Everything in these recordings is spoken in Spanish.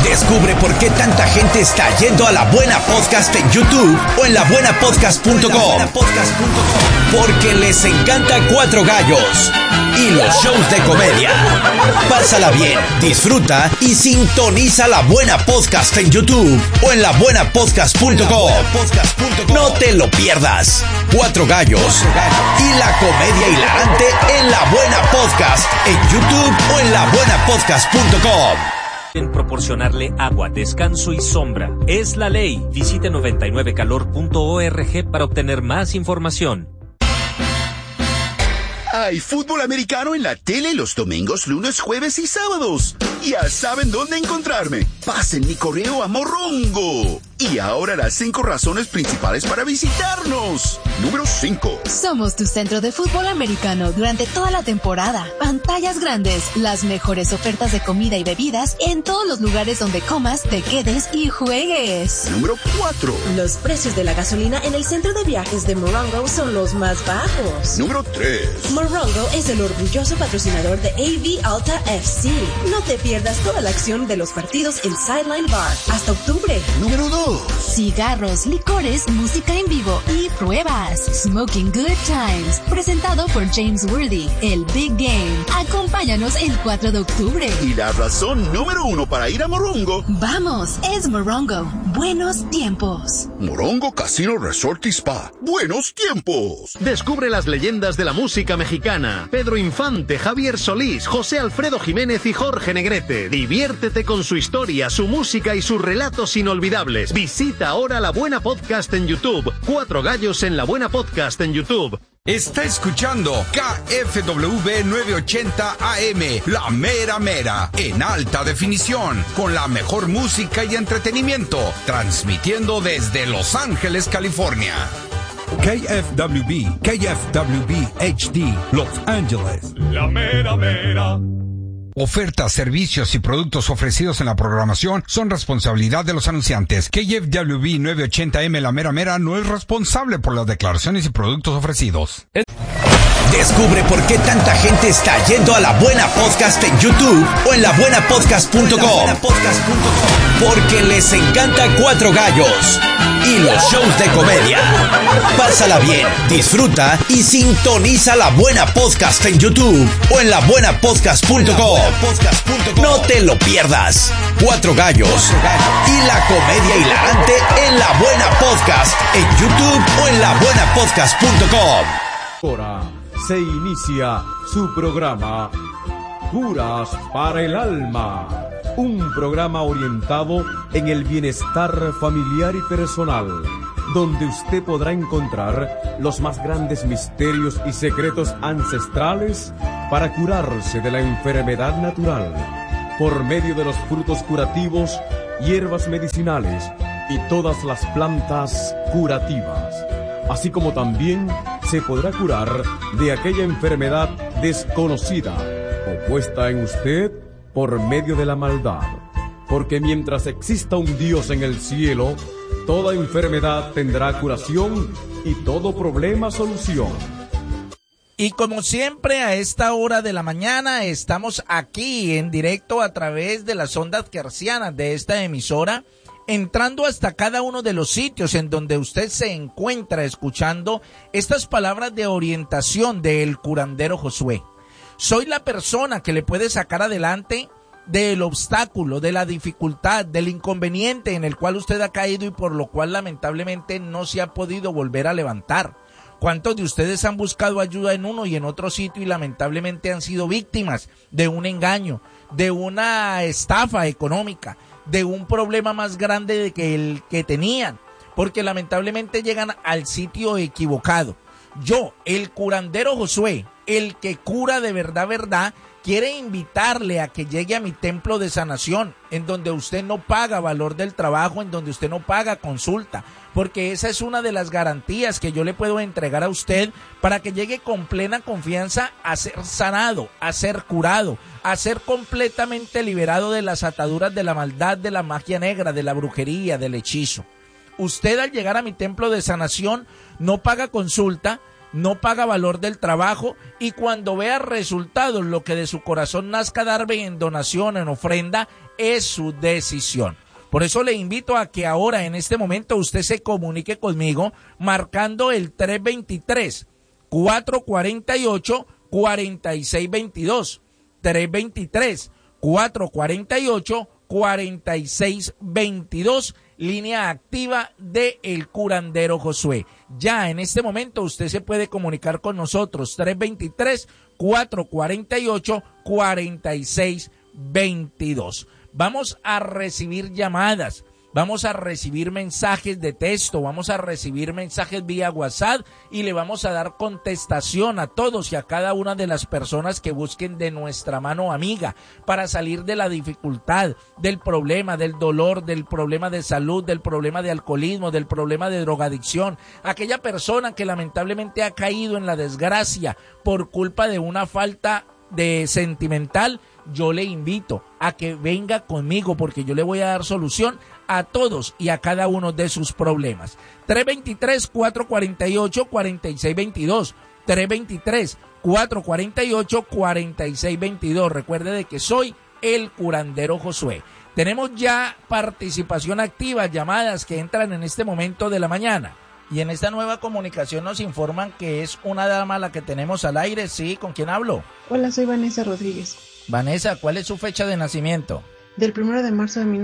Descubre por qué tanta gente está yendo a La Buena Podcast en YouTube o en labuenapodcast.com. Porque les encanta Cuatro Gallos y los shows de comedia. Pásala bien, disfruta y sintoniza La Buena Podcast en YouTube o en labuenapodcast.com. No te lo pierdas. Cuatro Gallos y la comedia hilarante en La Buena Podcast en YouTube o en labuenapodcast.com. En proporcionarle agua, descanso y sombra. Es la ley. Visite 99calor.org para obtener más información. Hay fútbol americano en la tele los domingos, lunes, jueves y sábados. Ya saben dónde encontrarme. Pasen mi correo a Morongo. Y ahora las 5 razones principales para visitarnos. Número 5. Somos tu centro de fútbol americano durante toda la temporada. Pantallas grandes, las mejores ofertas de comida y bebidas en todos los lugares donde comas, te quedes y juegues. Número 4. Los precios de la gasolina en el centro de viajes de Morongo son los más bajos. Número 3. Morongo es el orgulloso patrocinador de AV Alta FC. No te pierdas toda la acción de los partidos en Sideline Bar hasta octubre. Número 2. Cigarros, licores, música en vivo y pruebas. Smoking Good Times, presentado por James Worthy, el Big Game. Acompáñanos el 4 de octubre. Y la razón número 1 para ir a Morongo. Vamos, es Morongo. Buenos tiempos. Morongo Casino Resort y Spa. Buenos tiempos. Descubre las leyendas de la música mexicana. Pedro Infante, Javier Solís, José Alfredo Jiménez y Jorge Negrete. Diviértete con su historia, su música y sus relatos inolvidables. Visita ahora La Buena Podcast en YouTube. Cuatro Gallos en La Buena Podcast en YouTube. Está escuchando KFW 980 AM, La Mera Mera, en alta definición, con la mejor música y entretenimiento, transmitiendo desde Los Ángeles, California. KFWB HD, Los Ángeles. La Mera Mera. Ofertas, servicios y productos ofrecidos en la programación son responsabilidad de los anunciantes. KFWB 980M La Mera Mera no es responsable por las declaraciones y productos ofrecidos. Descubre por qué tanta gente está yendo a La Buena Podcast en YouTube o en labuenapodcast.com. Porque les encanta Cuatro Gallos y los shows de comedia. Pásala bien, disfruta y sintoniza La Buena Podcast en YouTube o en labuenapodcast.com. No te lo pierdas. Cuatro Gallos y la comedia hilarante en La Buena Podcast en YouTube o en labuenapodcast.com. Ahora se inicia su programa Curas para el Alma, un programa orientado en el bienestar familiar y personal, donde usted podrá encontrar los más grandes misterios y secretos ancestrales para curarse de la enfermedad natural, por medio de los frutos curativos, hierbas medicinales y todas las plantas curativas, así como también se podrá curar de aquella enfermedad desconocida o puesta en usted por medio de la maldad. Porque mientras exista un Dios en el cielo, toda enfermedad tendrá curación y todo problema solución. Y como siempre, a esta hora de la mañana estamos aquí en directo a través de las ondas hertzianas de esta emisora, entrando hasta cada uno de los sitios en donde usted se encuentra escuchando estas palabras de orientación del curandero Josué. Soy la persona que le puede sacar adelante del obstáculo, de la dificultad, del inconveniente en el cual usted ha caído y por lo cual lamentablemente no se ha podido volver a levantar. ¿Cuántos de ustedes han buscado ayuda en uno y en otro sitio y lamentablemente han sido víctimas de un engaño, de una estafa económica, de un problema más grande que el que tenían? Porque lamentablemente llegan al sitio equivocado. Yo, el curandero Josué, el que cura de verdad, quiere invitarle a que llegue a mi templo de sanación, en donde usted no paga valor del trabajo, en donde usted no paga consulta, porque esa es una de las garantías que yo le puedo entregar a usted para que llegue con plena confianza a ser sanado, a ser curado, a ser completamente liberado de las ataduras de la maldad, de la magia negra, de la brujería, del hechizo. Usted al llegar a mi templo de sanación no paga consulta, no paga valor del trabajo y cuando vea resultados, lo que de su corazón nazca dar en donación, en ofrenda, es su decisión. Por eso le invito a que ahora, en este momento, usted se comunique conmigo marcando el 323-448-4622. 323-448-4622, línea activa de El Curandero Josué. Ya en este momento usted se puede comunicar con nosotros, 323-448-4622. Vamos a recibir llamadas, vamos a recibir mensajes de texto, vamos a recibir mensajes vía WhatsApp y le vamos a dar contestación a todos y a cada una de las personas que busquen de nuestra mano amiga para salir de la dificultad, del problema, del dolor, del problema de salud, del problema de alcoholismo, del problema de drogadicción. Aquella persona que lamentablemente ha caído en la desgracia por culpa de una falta de sentimental, yo le invito a que venga conmigo porque yo le voy a dar solución a todos y a cada uno de sus problemas. 323-448-4622. 323-448-4622. Recuerde de que soy el Curandero Josué. Tenemos ya participación activa, llamadas que entran en este momento de la mañana. Y en esta nueva comunicación nos informan que es una dama la que tenemos al aire. Sí, ¿con quién hablo? Hola, soy Vanessa Rodríguez. Vanessa, ¿cuál es su fecha de nacimiento? Del 1 de marzo de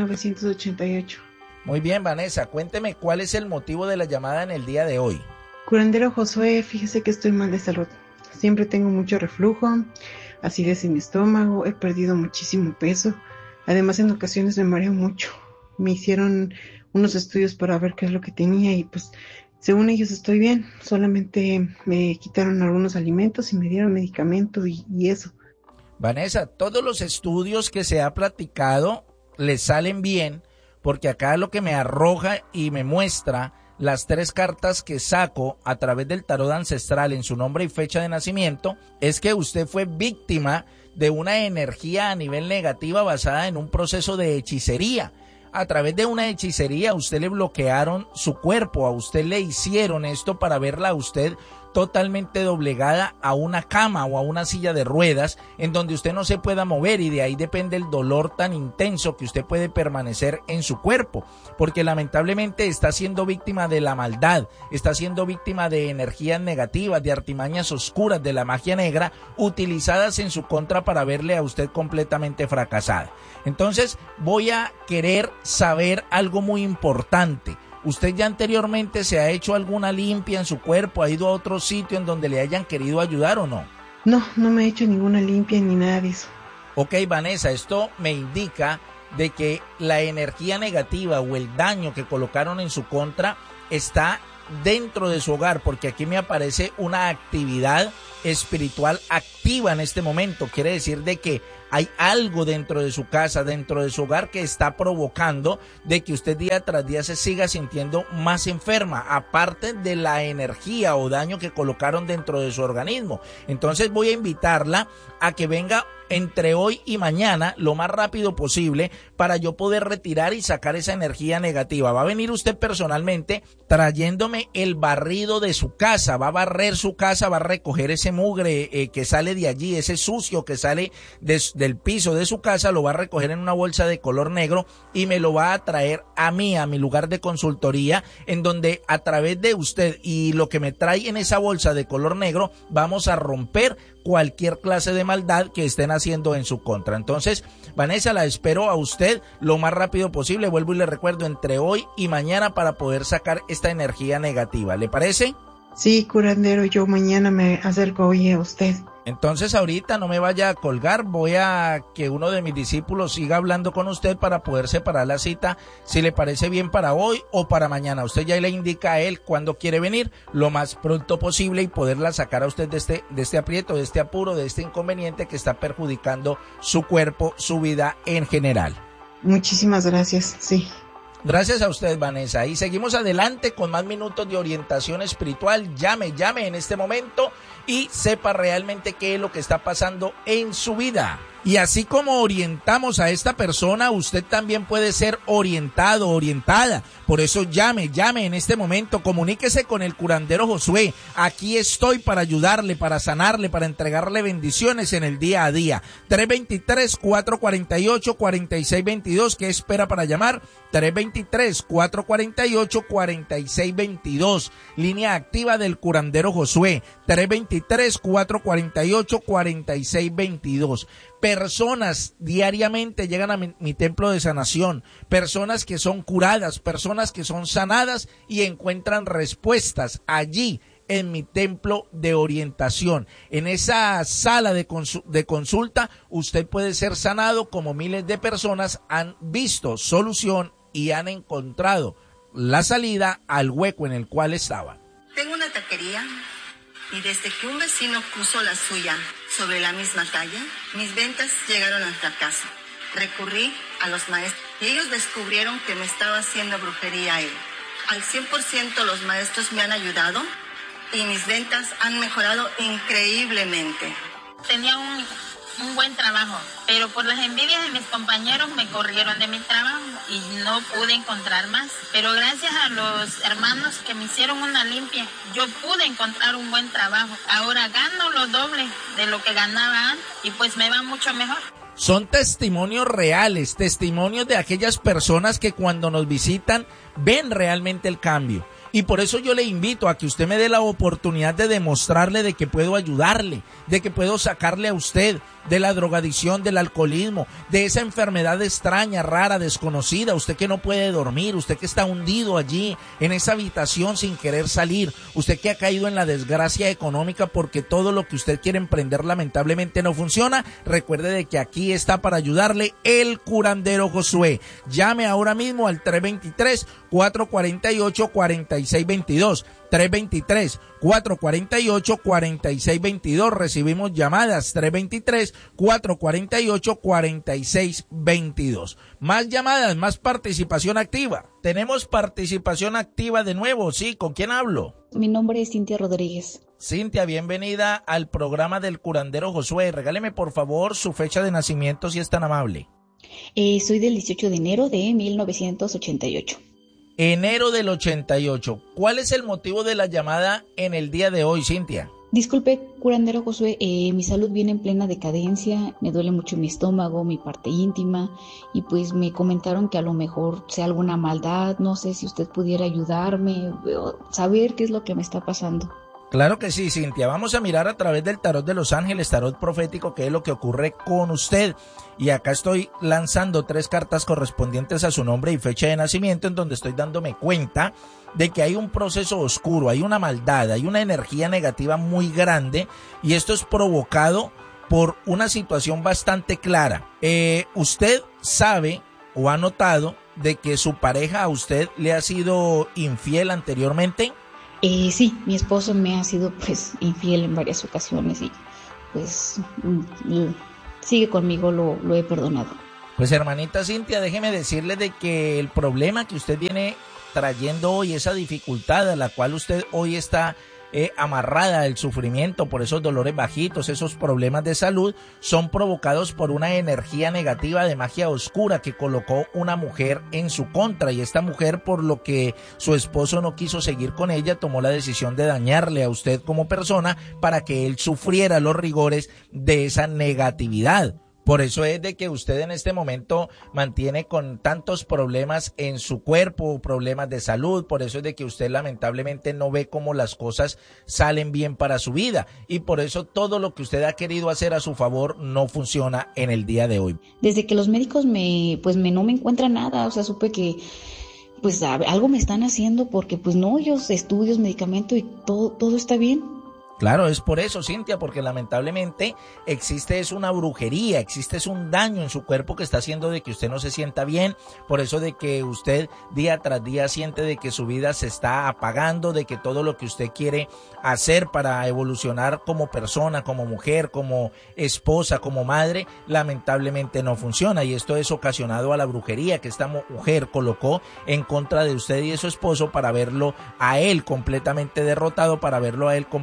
1988. Muy bien, Vanessa, cuénteme cuál es el motivo de la llamada en el día de hoy. Curandero Josué, fíjese que estoy mal de salud. Siempre tengo mucho reflujo, acidez en mi estómago, he perdido muchísimo peso. Además, en ocasiones me mareo mucho. Me hicieron unos estudios para ver qué es lo que tenía y pues según ellos estoy bien. Solamente me quitaron algunos alimentos y me dieron medicamento y eso. Vanessa, todos los estudios que se ha platicado le salen bien, porque acá lo que me arroja y me muestra las 3 cartas que saco a través del tarot ancestral en su nombre y fecha de nacimiento, es que usted fue víctima de una energía a nivel negativa basada en un proceso de hechicería. A través de una hechicería a usted le bloquearon su cuerpo, a usted le hicieron esto para verla a usted totalmente doblegada a una cama o a una silla de ruedas en donde usted no se pueda mover, y de ahí depende el dolor tan intenso que usted puede permanecer en su cuerpo, porque lamentablemente está siendo víctima de la maldad, está siendo víctima de energías negativas, de artimañas oscuras, de la magia negra utilizadas en su contra para verle a usted completamente fracasada. Entonces voy a querer saber algo muy importante. ¿Usted ya anteriormente se ha hecho alguna limpia en su cuerpo? ¿Ha ido a otro sitio en donde le hayan querido ayudar o no? No, no me he hecho ninguna limpia ni nada de eso. Ok, Vanessa, esto me indica de que la energía negativa o el daño que colocaron en su contra está dentro de su hogar, porque aquí me aparece una actividad espiritual activa en este momento. Quiere decir de que hay algo dentro de su casa, dentro de su hogar, que está provocando de que usted día tras día se siga sintiendo más enferma, aparte de la energía o daño que colocaron dentro de su organismo. Entonces voy a invitarla a que venga entre hoy y mañana lo más rápido posible para yo poder retirar y sacar esa energía negativa. Va a venir usted personalmente trayéndome el barrido de su casa, va a barrer su casa, va a recoger ese mugre que sale de allí, ese sucio que sale del piso de su casa, lo va a recoger en una bolsa de color negro y me lo va a traer a mí, a mi lugar de consultoría, en donde a través de usted y lo que me trae en esa bolsa de color negro vamos a romper cualquier clase de maldad que estén haciendo en su contra. Entonces, Vanessa, la espero a usted lo más rápido posible. Vuelvo y le recuerdo, entre hoy y mañana para poder sacar esta energía negativa. ¿Le parece? Sí, curandero, yo mañana me acerco hoy a usted. Entonces ahorita no me vaya a colgar, voy a que uno de mis discípulos siga hablando con usted para poder separar la cita, si le parece bien para hoy o para mañana. Usted ya le indica a él cuándo quiere venir, lo más pronto posible, y poderla sacar a usted de este aprieto, de este apuro, de este inconveniente que está perjudicando su cuerpo, su vida en general. Muchísimas gracias, sí. Gracias a usted, Vanessa. Y seguimos adelante con más minutos de orientación espiritual. Llame en este momento y sepa realmente qué es lo que está pasando en su vida. Y así como orientamos a esta persona, usted también puede ser orientado, orientada. Por eso llame en este momento, comuníquese con el curandero Josué. Aquí estoy para ayudarle, para sanarle, para entregarle bendiciones en el día a día. 323-448-4622, ¿qué espera para llamar? 323-448-4622, línea activa del curandero Josué. 323-448-4622. Personas diariamente llegan a mi templo de sanación, personas que son curadas, personas que son sanadas y encuentran respuestas allí en mi templo de orientación. En esa sala de consulta usted puede ser sanado, como miles de personas han visto solución y han encontrado la salida al hueco en el cual estaban. Tengo una taquería y desde que un vecino puso la suya sobre la misma calle, mis ventas llegaron al fracaso. Recurrí a los maestros y ellos descubrieron que me estaba haciendo brujería él. Al 100% los maestros me han ayudado y mis ventas han mejorado increíblemente. Tenía un buen trabajo, pero por las envidias de mis compañeros me corrieron de mi trabajo y no pude encontrar más. Pero gracias a los hermanos que me hicieron una limpia, yo pude encontrar un buen trabajo. Ahora gano lo doble de lo que ganaba antes y pues me va mucho mejor. Son testimonios reales, testimonios de aquellas personas que cuando nos visitan ven realmente el cambio. Y por eso yo le invito a que usted me dé la oportunidad de demostrarle de que puedo ayudarle, de que puedo sacarle a usted de la drogadicción, del alcoholismo, de esa enfermedad extraña, rara, desconocida, usted que no puede dormir, usted que está hundido allí en esa habitación sin querer salir, usted que ha caído en la desgracia económica porque todo lo que usted quiere emprender lamentablemente no funciona. Recuerde de que aquí está para ayudarle el curandero Josué. Llame ahora mismo al 323-448-4622. 323-448-4622. Recibimos llamadas. 323-448-4622. Más llamadas, más participación activa. Tenemos participación activa de nuevo. Sí, ¿con quién hablo? Mi nombre es Cintia Rodríguez. Cintia, bienvenida al programa del curandero Josué. Regáleme por favor su fecha de nacimiento si es tan amable. Soy del 18 de enero de 1988. Enero del 88. ¿Cuál es el motivo de la llamada en el día de hoy, Cintia? Disculpe, curandero Josué, mi salud viene en plena decadencia, me duele mucho mi estómago, mi parte íntima, y pues me comentaron que a lo mejor sea alguna maldad, no sé si usted pudiera ayudarme, saber qué es lo que me está pasando. Claro que sí, Cintia. Vamos a mirar a través del tarot de los ángeles, tarot profético, qué es lo que ocurre con usted. Y acá estoy lanzando 3 cartas correspondientes a su nombre y fecha de nacimiento, en donde estoy dándome cuenta de que hay un proceso oscuro, hay una maldad, hay una energía negativa muy grande, y esto es provocado por una situación bastante clara. Usted sabe o ha notado de que su pareja a usted le ha sido infiel anteriormente. Sí, mi esposo me ha sido pues infiel en varias ocasiones y pues sigue conmigo, lo he perdonado. Pues hermanita Cintia, déjeme decirle de que el problema que usted viene trayendo hoy, esa dificultad a la cual usted hoy está amarrada, el sufrimiento por esos dolores bajitos, esos problemas de salud, son provocados por una energía negativa de magia oscura que colocó una mujer en su contra, y esta mujer, por lo que su esposo no quiso seguir con ella, tomó la decisión de dañarle a usted como persona para que él sufriera los rigores de esa negatividad. Por eso es de que usted en este momento mantiene con tantos problemas en su cuerpo, problemas de salud. Por eso es de que usted lamentablemente no ve cómo las cosas salen bien para su vida. Y por eso todo lo que usted ha querido hacer a su favor no funciona en el día de hoy. Desde que los médicos no me encuentran nada, o sea, supe que pues algo me están haciendo porque pues no, ellos estudios, medicamento y todo está bien. Claro, es por eso, Cintia, porque lamentablemente existe una brujería, existe un daño en su cuerpo que está haciendo de que usted no se sienta bien, por eso de que usted día tras día siente de que su vida se está apagando, de que todo lo que usted quiere hacer para evolucionar como persona, como mujer, como esposa, como madre, lamentablemente no funciona, y esto es ocasionado a la brujería que esta mujer colocó en contra de usted y de su esposo para verlo a él completamente derrotado, para verlo a él completamente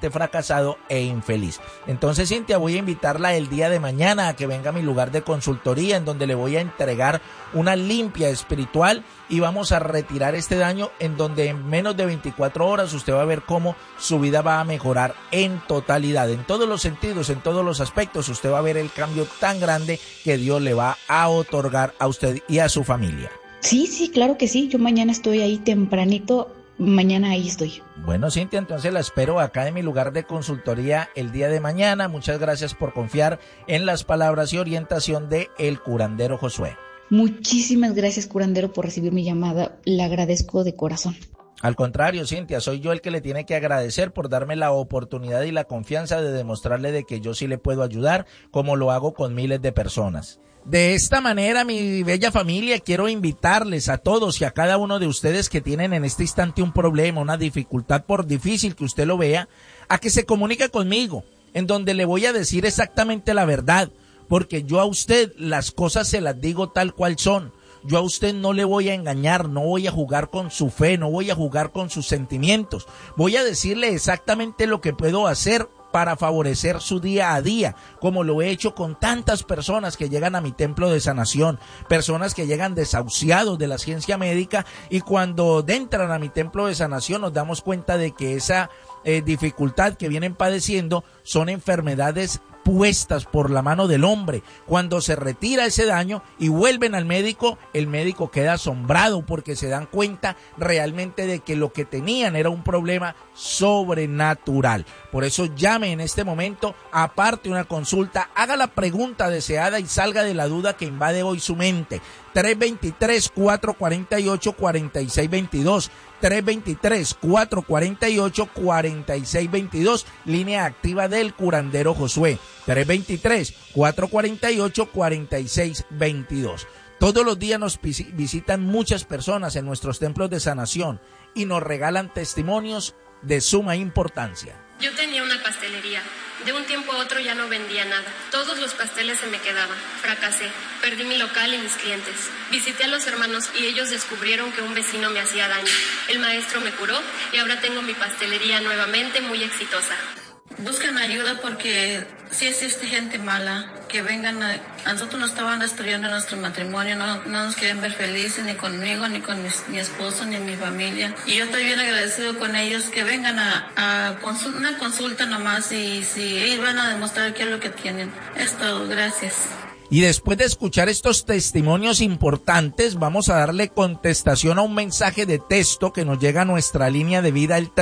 totalmente fracasado e infeliz. Entonces, Cintia, voy a invitarla el día de mañana a que venga a mi lugar de consultoría, en donde le voy a entregar una limpia espiritual y vamos a retirar este daño, en donde en menos de 24 horas usted va a ver cómo su vida va a mejorar en totalidad, en todos los sentidos, en todos los aspectos. Usted va a ver el cambio tan grande que Dios le va a otorgar a usted y a su familia. Sí, claro que sí. Yo mañana estoy ahí tempranito. Mañana ahí estoy. Bueno, Cintia, entonces la espero acá en mi lugar de consultoría el día de mañana. Muchas gracias por confiar en las palabras y orientación de el curandero Josué. Muchísimas gracias, curandero, por recibir mi llamada. Le agradezco de corazón. Al contrario, Cintia, soy yo el que le tiene que agradecer por darme la oportunidad y la confianza de demostrarle de que yo sí le puedo ayudar, como lo hago con miles de personas. De esta manera, mi bella familia, quiero invitarles a todos y a cada uno de ustedes que tienen en este instante un problema, una dificultad, por difícil que usted lo vea, a que se comunique conmigo, en donde le voy a decir exactamente la verdad, porque yo a usted las cosas se las digo tal cual son. Yo a usted no le voy a engañar, no voy a jugar con su fe, no voy a jugar con sus sentimientos. Voy a decirle exactamente lo que puedo hacer para favorecer su día a día, como lo he hecho con tantas personas que llegan a mi templo de sanación, personas que llegan desahuciados de la ciencia médica, y cuando entran a mi templo de sanación nos damos cuenta de que esa dificultad que vienen padeciendo son enfermedades puestas por la mano del hombre. Cuando se retira ese daño y vuelven al médico, el médico queda asombrado porque se dan cuenta realmente de que lo que tenían era un problema sobrenatural. Por eso llame en este momento, aparte una consulta, haga la pregunta deseada y salga de la duda que invade hoy su mente. 323-448-4622, 323-448-4622, línea activa del curandero Josué, 323-448-4622. Todos los días nos visitan muchas personas en nuestros templos de sanación y nos regalan testimonios de suma importancia. Yo tenía una pastelería. De un tiempo a otro ya no vendía nada. Todos los pasteles se me quedaban. Fracasé. Perdí mi local y mis clientes. Visité a los hermanos y ellos descubrieron que un vecino me hacía daño. El maestro me curó y ahora tengo mi pastelería nuevamente muy exitosa. Buscan ayuda porque sí existe gente mala que vengan a nosotros nos estaban destruyendo nuestro matrimonio, no nos quieren ver felices ni conmigo, ni con mi esposo, ni mi familia. Y yo estoy bien agradecido con ellos que vengan a una consulta nomás y si ellos van a demostrar qué es lo que tienen. Es todo, gracias. Y después de escuchar estos testimonios importantes, vamos a darle contestación a un mensaje de texto que nos llega a nuestra línea de vida, el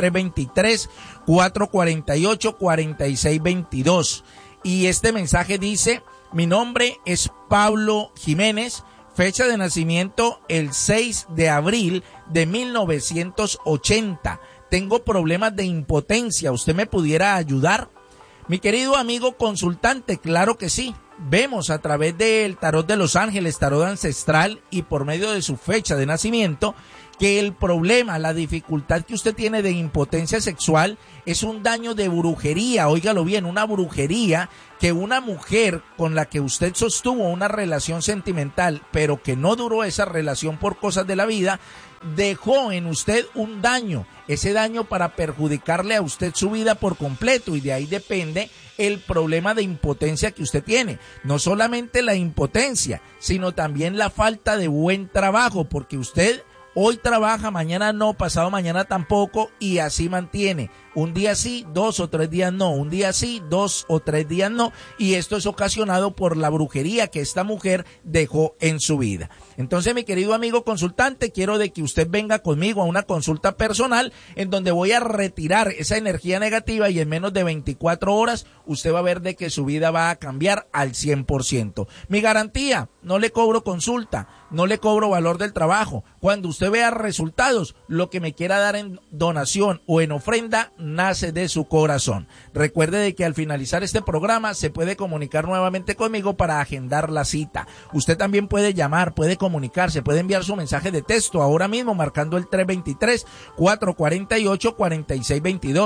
323-448-4622. Y este mensaje dice: mi nombre es Pablo Jiménez, fecha de nacimiento el 6 de abril de 1980. Tengo problemas de impotencia, ¿usted me pudiera ayudar? Mi querido amigo consultante, claro que sí. Vemos a través del tarot de los ángeles, tarot ancestral, y por medio de su fecha de nacimiento, que el problema, la dificultad que usted tiene de impotencia sexual es un daño de brujería. Óigalo bien, una brujería que una mujer con la que usted sostuvo una relación sentimental, pero que no duró esa relación por cosas de la vida, dejó en usted un daño, ese daño para perjudicarle a usted su vida por completo, y de ahí depende el problema de impotencia que usted tiene. No solamente la impotencia, sino también la falta de buen trabajo, porque usted hoy trabaja, mañana no, pasado mañana tampoco, y así mantiene. Un día sí, 2 o 3 días no, un día sí, 2 o 3 días no, y esto es ocasionado por la brujería que esta mujer dejó en su vida. Entonces, mi querido amigo consultante, quiero de que usted venga conmigo a una consulta personal en donde voy a retirar esa energía negativa, y en menos de 24 horas usted va a ver de que su vida va a cambiar al 100%. Mi garantía: no le cobro consulta, no le cobro valor del trabajo. Cuando usted vea resultados, lo que me quiera dar en donación o en ofrenda nace de su corazón. Recuerde de que al finalizar este programa se puede comunicar nuevamente conmigo para agendar la cita. Usted también puede llamar, puede comunicarse, puede enviar su mensaje de texto ahora mismo marcando el 323-448-4622.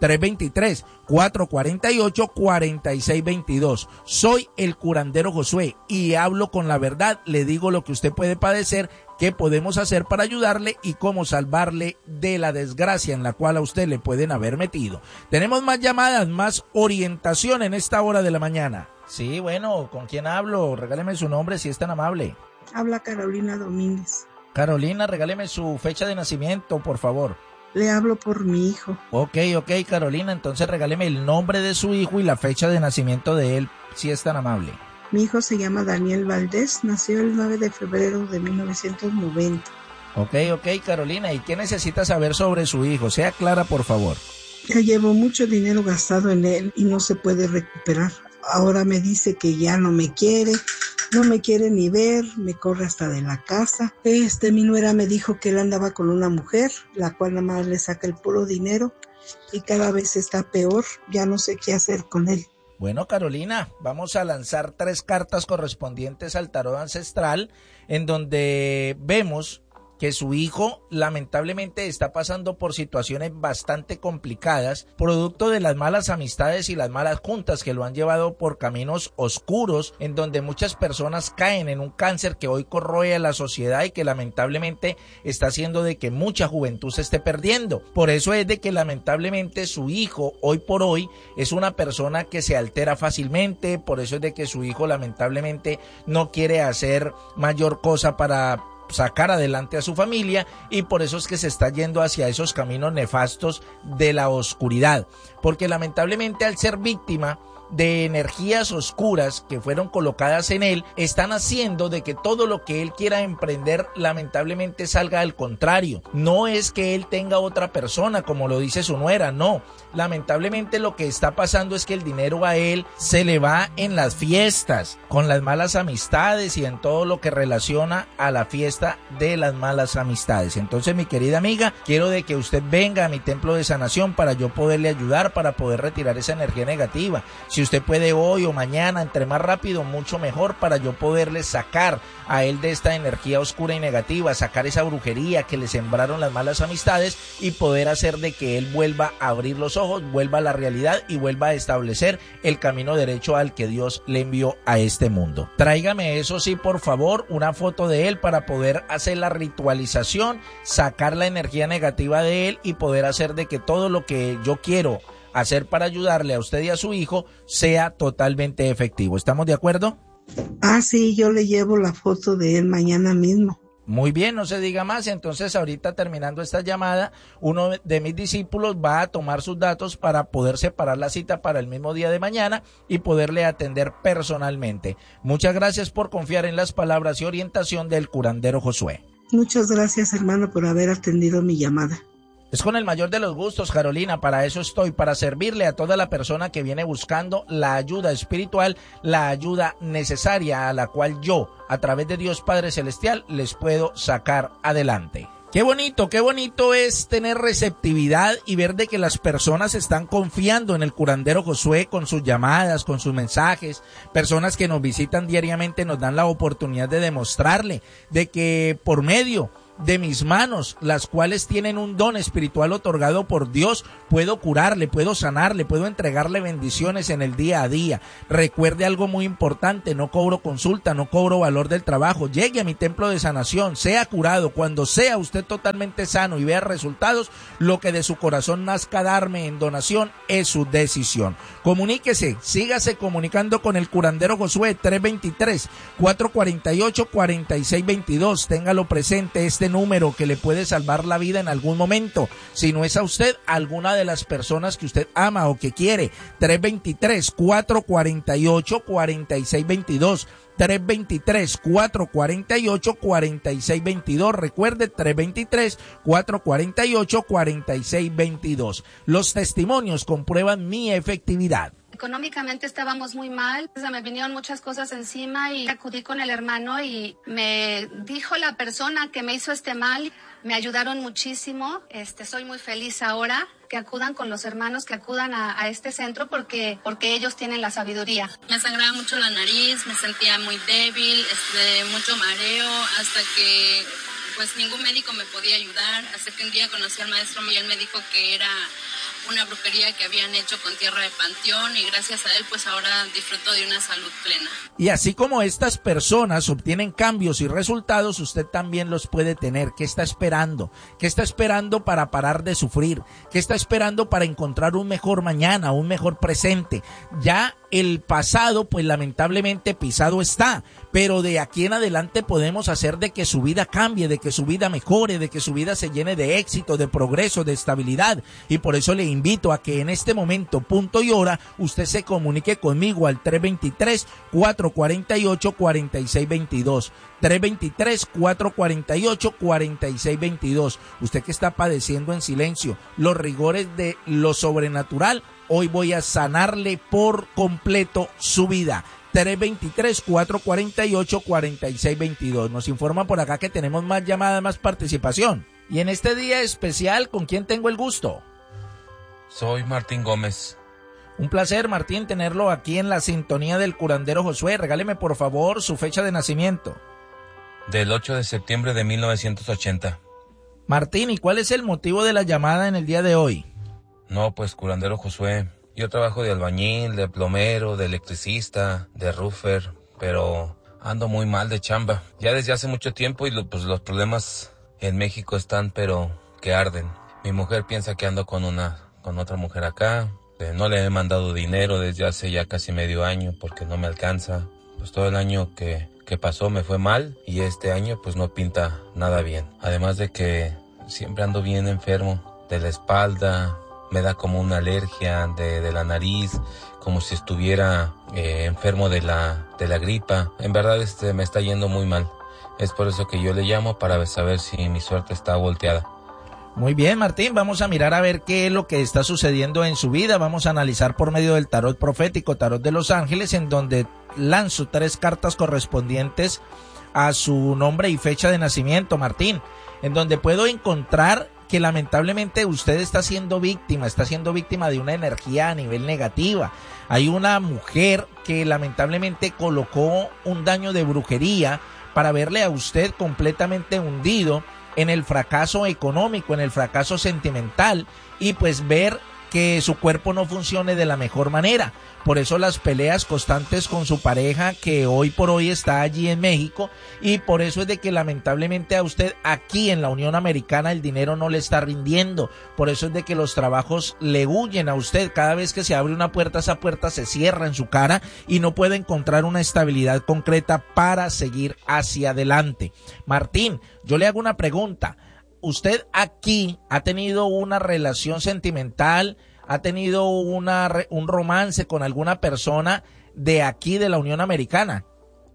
323-448-4622. Soy el curandero Josué y hablo con la verdad, le digo lo que usted puede padecer, qué podemos hacer para ayudarle y cómo salvarle de la desgracia en la cual a usted le pueden haber metido. Tenemos más llamadas, más orientación en esta hora de la mañana. Sí, bueno, ¿con quién hablo? Regáleme su nombre si es tan amable. Habla Carolina Domínguez. Carolina, regáleme su fecha de nacimiento, por favor. Le hablo por mi hijo. Ok, Carolina, entonces regáleme el nombre de su hijo y la fecha de nacimiento de él, si es tan amable. Mi hijo se llama Daniel Valdés, nació el 9 de febrero de 1990. Ok, Carolina, ¿y qué necesita saber sobre su hijo? Sea clara, por favor. Ya llevo mucho dinero gastado en él y no se puede recuperar. Ahora me dice que ya no me quiere ni ver, me corre hasta de la casa. Mi nuera me dijo que él andaba con una mujer, la cual nada más le saca el puro dinero y cada vez está peor, ya no sé qué hacer con él. Bueno, Carolina, vamos a lanzar 3 cartas correspondientes al tarot ancestral, en donde vemos que su hijo lamentablemente está pasando por situaciones bastante complicadas, producto de las malas amistades y las malas juntas que lo han llevado por caminos oscuros, en donde muchas personas caen en un cáncer que hoy corroe a la sociedad y que lamentablemente está haciendo de que mucha juventud se esté perdiendo. Por eso es de que lamentablemente su hijo hoy por hoy es una persona que se altera fácilmente, por eso es de que su hijo lamentablemente no quiere hacer mayor cosa para sacar adelante a su familia, y por eso es que se está yendo hacia esos caminos nefastos de la oscuridad, porque lamentablemente al ser víctima de energías oscuras que fueron colocadas en él, están haciendo de que todo lo que él quiera emprender lamentablemente salga al contrario. No es que él tenga otra persona, como lo dice su nuera, no. Lamentablemente lo que está pasando es que el dinero a él se le va en las fiestas, con las malas amistades y en todo lo que relaciona a la fiesta de las malas amistades. Entonces, mi querida amiga, quiero de que usted venga a mi templo de sanación para yo poderle ayudar, para poder retirar esa energía negativa. Si usted puede hoy o mañana, entre más rápido, mucho mejor, para yo poderle sacar a él de esta energía oscura y negativa, sacar esa brujería que le sembraron las malas amistades y poder hacer de que él vuelva a abrir los ojos, vuelva a la realidad y vuelva a establecer el camino derecho al que Dios le envió a este mundo. Tráigame, eso sí, por favor, una foto de él para poder hacer la ritualización, sacar la energía negativa de él y poder hacer de que todo lo que yo quiero hacer para ayudarle a usted y a su hijo sea totalmente efectivo. ¿Estamos de acuerdo? Sí, yo le llevo la foto de él mañana mismo. Muy bien, no se diga más. Entonces, ahorita terminando esta llamada, uno de mis discípulos va a tomar sus datos para poder separar la cita para el mismo día de mañana y poderle atender personalmente. Muchas gracias por confiar en las palabras y orientación del curandero Josué. Muchas gracias, hermano, por haber atendido mi llamada. Es con el mayor de los gustos, Carolina, para eso estoy, para servirle a toda la persona que viene buscando la ayuda espiritual, la ayuda necesaria a la cual yo, a través de Dios Padre Celestial, les puedo sacar adelante. Qué bonito es tener receptividad y ver de que las personas están confiando en el curandero Josué con sus llamadas, con sus mensajes. Personas que nos visitan diariamente nos dan la oportunidad de demostrarle de que por medio de mis manos, las cuales tienen un don espiritual otorgado por Dios, puedo curarle, puedo sanarle, puedo entregarle bendiciones en el día a día. Recuerde algo muy importante: no cobro consulta, no cobro valor del trabajo. Llegue a mi templo de sanación, sea curado. Cuando sea usted totalmente sano y vea resultados, lo que de su corazón nazca darme en donación es su decisión. Comuníquese, sígase comunicando con el curandero Josué, 323-448-4622. Téngalo presente, este número que le puede salvar la vida en algún momento. Si no es a usted, alguna de las personas que usted ama o que quiere. 323-448-4622. 323-448-4622. Recuerde, 323-448-4622. Los testimonios comprueban mi efectividad. Económicamente estábamos muy mal, o sea, me vinieron muchas cosas encima y acudí con el hermano y me dijo la persona que me hizo este mal, me ayudaron muchísimo, soy muy feliz ahora que acudan con los hermanos, que acudan a este centro porque ellos tienen la sabiduría. Me sangraba mucho la nariz, me sentía muy débil, mucho mareo, hasta que pues ningún médico me podía ayudar, hasta que un día conocí al maestro y él me dijo que era una brujería que habían hecho con tierra de panteón y gracias a él pues ahora disfruto de una salud plena. Y así como estas personas obtienen cambios y resultados, usted también los puede tener. ¿Qué está esperando? ¿Qué está esperando para parar de sufrir? ¿Qué está esperando para encontrar un mejor mañana, un mejor presente? Ya el pasado pues lamentablemente pisado está, pero de aquí en adelante podemos hacer de que su vida cambie, de que su vida mejore, de que su vida se llene de éxito, de progreso, de estabilidad. Y por eso le invito a que en este momento, punto y hora, usted se comunique conmigo al 323-448-4622. 323-448-4622. Usted que está padeciendo en silencio los rigores de lo sobrenatural, hoy voy a sanarle por completo su vida. 323-448-4622. Nos informan por acá que tenemos más llamadas, más participación. Y en este día especial, ¿con quién tengo el gusto? Soy Martín Gómez. Un placer, Martín, tenerlo aquí en la sintonía del curandero Josué. Regáleme, por favor, su fecha de nacimiento. Del 8 de septiembre de 1980. Martín, ¿y cuál es el motivo de la llamada en el día de hoy? No, pues, curandero Josué, yo trabajo de albañil, de plomero, de electricista, de roofer, pero ando muy mal de chamba. Ya desde hace mucho tiempo y pues los problemas en México están, pero que arden. Mi mujer piensa que ando con otra mujer acá. No le he mandado dinero desde hace ya casi medio año porque no me alcanza. Pues todo el año que pasó me fue mal y este año pues no pinta nada bien. Además de que siempre ando bien enfermo de la espalda, me da como una alergia de la nariz, como si estuviera enfermo de la gripa. En verdad me está yendo muy mal. Es por eso que yo le llamo para saber si mi suerte está volteada. Muy bien, Martín, vamos a mirar a ver qué es lo que está sucediendo en su vida. Vamos a analizar por medio del tarot profético, tarot de los ángeles, en donde lanzo 3 cartas correspondientes a su nombre y fecha de nacimiento, Martín, en donde puedo encontrar que lamentablemente usted está siendo víctima de una energía a nivel negativa. Hay una mujer que lamentablemente colocó un daño de brujería para verle a usted completamente hundido en el fracaso económico, en el fracaso sentimental y pues ver que su cuerpo no funcione de la mejor manera. Por eso las peleas constantes con su pareja que hoy por hoy está allí en México y por eso es de que lamentablemente a usted aquí en la Unión Americana el dinero no le está rindiendo. Por eso es de que los trabajos le huyen a usted. Cada vez que se abre una puerta, esa puerta se cierra en su cara y no puede encontrar una estabilidad concreta para seguir hacia adelante. Martín, yo le hago una pregunta. ¿Usted aquí ha tenido una relación sentimental, ha tenido un romance con alguna persona de aquí de la Unión Americana?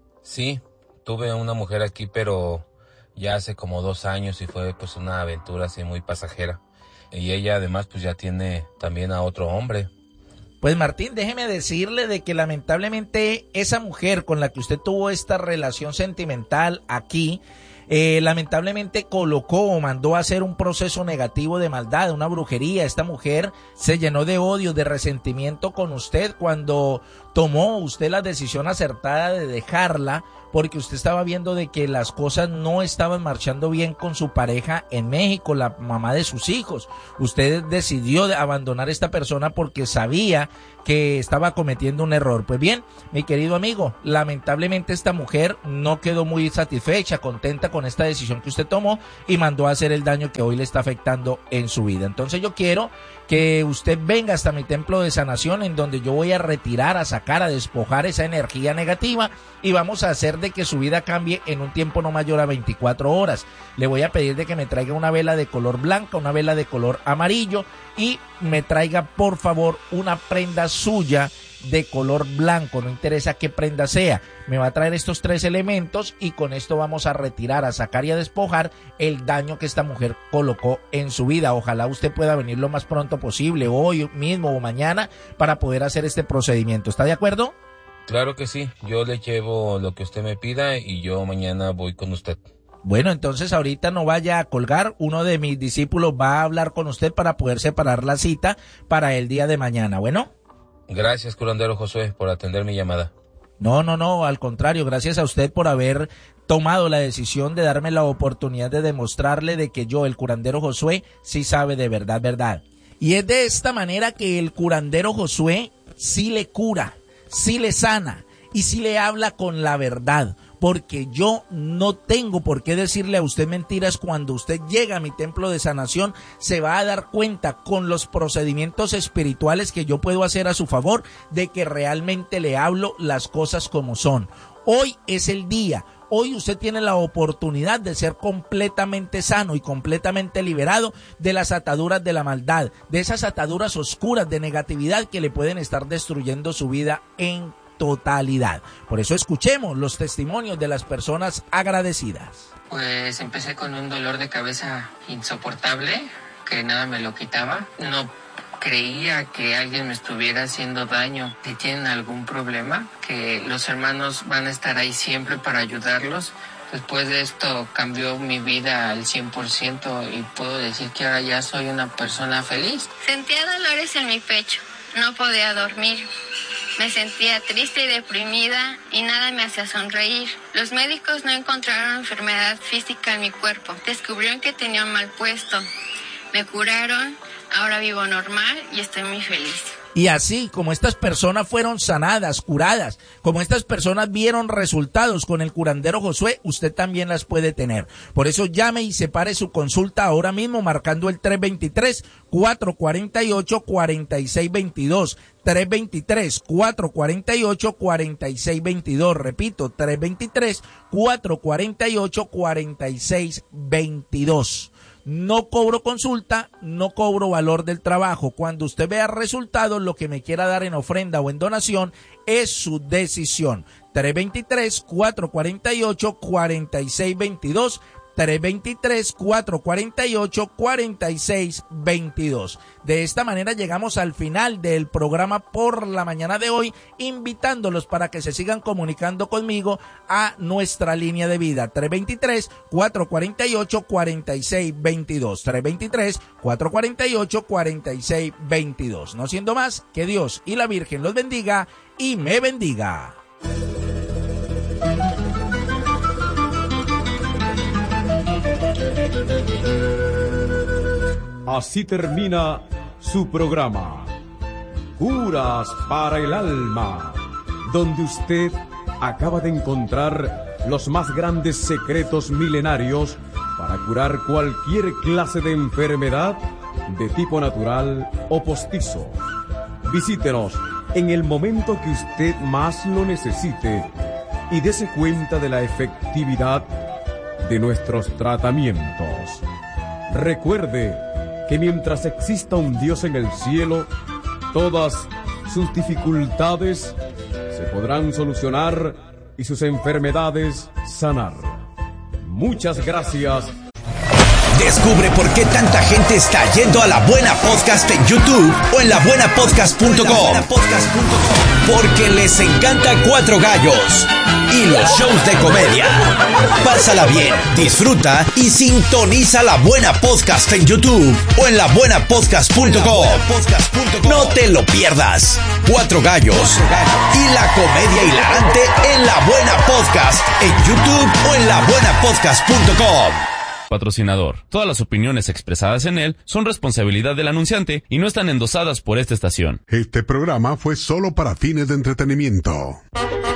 Sí, tuve una mujer aquí, pero ya hace como 2 años y fue pues una aventura así muy pasajera. Y ella además pues ya tiene también a otro hombre. Pues Martín, déjeme decirle de que lamentablemente esa mujer con la que usted tuvo esta relación sentimental aquí, lamentablemente colocó o mandó a hacer un proceso negativo de maldad, una brujería. Esta mujer se llenó de odio, de resentimiento con usted cuando tomó usted la decisión acertada de dejarla, porque usted estaba viendo de que las cosas no estaban marchando bien con su pareja en México, la mamá de sus hijos. Usted decidió abandonar a esta persona porque sabía que estaba cometiendo un error. Pues bien, mi querido amigo, lamentablemente esta mujer no quedó muy satisfecha, contenta con esta decisión que usted tomó y mandó a hacer el daño que hoy le está afectando en su vida. Entonces yo quiero que usted venga hasta mi templo de sanación, en donde yo voy a retirar, a sacar, a despojar esa energía negativa y vamos a hacer de que su vida cambie en un tiempo no mayor a 24 horas. Le voy a pedir de que me traiga una vela de color blanca, una vela de color amarillo y me traiga por favor una prenda suya de color blanco, no interesa qué prenda sea. Me va a traer estos 3 elementos y con esto vamos a retirar, a sacar y a despojar el daño que esta mujer colocó en su vida. Ojalá usted pueda venir lo más pronto posible, hoy mismo o mañana, para poder hacer este procedimiento. ¿Está de acuerdo? Claro que sí, yo le llevo lo que usted me pida y yo mañana voy con usted. Bueno, entonces ahorita no vaya a colgar, uno de mis discípulos va a hablar con usted para poder separar la cita para el día de mañana, ¿bueno? Gracias, curandero Josué, por atender mi llamada. No, al contrario, gracias a usted por haber tomado la decisión de darme la oportunidad de demostrarle de que yo, el curandero Josué, sí sabe de verdad. Y es de esta manera que el curandero Josué sí le cura, sí le sana y sí le habla con la verdad. Porque yo no tengo por qué decirle a usted mentiras. Cuando usted llega a mi templo de sanación, se va a dar cuenta con los procedimientos espirituales que yo puedo hacer a su favor de que realmente le hablo las cosas como son. Hoy es el día. Hoy usted tiene la oportunidad de ser completamente sano y completamente liberado de las ataduras de la maldad, de esas ataduras oscuras de negatividad que le pueden estar destruyendo su vida en totalidad. Por eso escuchemos los testimonios de las personas agradecidas. Pues empecé con un dolor de cabeza insoportable, que nada me lo quitaba. No creía que alguien me estuviera haciendo daño. Si tienen algún problema, que los hermanos van a estar ahí siempre para ayudarlos. Después de esto cambió mi vida al 100% y puedo decir que ahora ya soy una persona feliz. Sentía dolores en mi pecho, no podía dormir. Me sentía triste y deprimida y nada me hacía sonreír. Los médicos no encontraron enfermedad física en mi cuerpo. Descubrieron que tenía un mal puesto. Me curaron, ahora vivo normal y estoy muy feliz. Y así como estas personas fueron sanadas, curadas, como estas personas vieron resultados con el curandero Josué, usted también las puede tener. Por eso llame y separe su consulta ahora mismo marcando el 323-448-4622. 323-448-4622. Repito, 323-448-4622. No cobro consulta, no cobro valor del trabajo. Cuando usted vea resultados, lo que me quiera dar en ofrenda o en donación es su decisión. 323-448-4622. 323-448-4622. De esta manera llegamos al final del programa por la mañana de hoy, invitándolos para que se sigan comunicando conmigo a nuestra línea de vida 323-448-4622. 323-448-4622. No siendo más, que Dios y la Virgen los bendiga y me bendiga. Así termina su programa, Curas para el Alma, donde usted acaba de encontrar los más grandes secretos milenarios para curar cualquier clase de enfermedad de tipo natural o postizo. Visítenos en el momento que usted más lo necesite y dése cuenta de la efectividad de nuestros tratamientos. Recuerde que mientras exista un Dios en el cielo, todas sus dificultades se podrán solucionar y sus enfermedades sanar. Muchas gracias. Descubre por qué tanta gente está yendo a La Buena Podcast en YouTube o en labuenapodcast.com. Porque les encanta Cuatro Gallos y los shows de comedia. Pásala bien, disfruta y sintoniza La Buena Podcast en YouTube o en labuenapodcast.com. No te lo pierdas. Cuatro Gallos y la comedia hilarante en La Buena Podcast en YouTube o en labuenapodcast.com. Patrocinador. Todas las opiniones expresadas en él son responsabilidad del anunciante y no están endosadas por esta estación. Este programa fue solo para fines de entretenimiento.